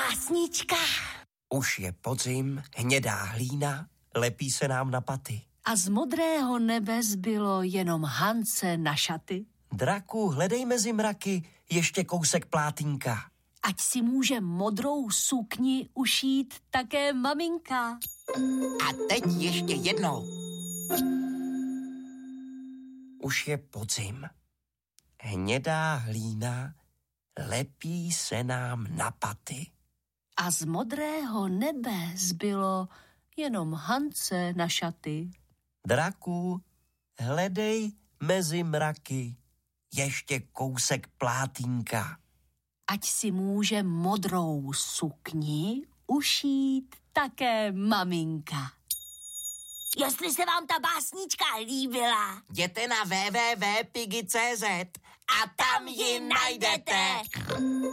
básnička. Už je podzim, hnědá hlína, lepí se nám na paty. A z modrého nebe zbylo jenom Hance na šaty. Draku, hledej mezi mraky ještě kousek plátínka. Ať si může modrou sukni ušít také maminka. A teď ještě jednou. Už je podzim. Hnědá hlína, lepí se nám na paty. A z modrého nebe zbylo jenom Hance na šaty. Draku, hledej mezi mraky ještě kousek plátínka. Ať si může modrou sukni ušít také maminka. Jestli se vám ta básnička líbila, Jděte na www.piggy.cz a tam ji najdete.